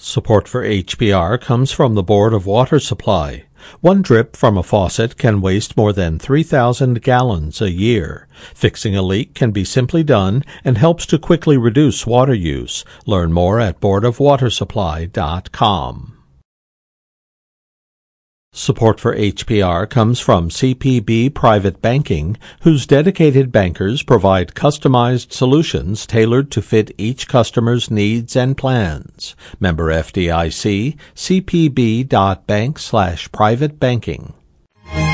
Support for HPR comes from the Board of Water Supply. One drip from a faucet can waste more than 3,000 gallons a year. Fixing a leak can be simply done and helps to quickly reduce water use. Learn more at boardofwatersupply.com. Support for HPR comes from CPB Private Banking, whose dedicated bankers provide customized solutions tailored to fit each customer's needs and plans. Member FDIC, cpb.bank/privatebanking.